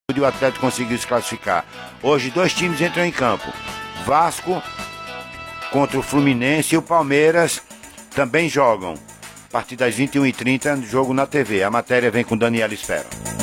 E o Atlético conseguiu se classificar. Hoje 2 times entram em campo. Vasco contra o Fluminense e o Palmeiras também jogam. A partir das 21h30, jogo na TV. A matéria vem com Daniela Espera.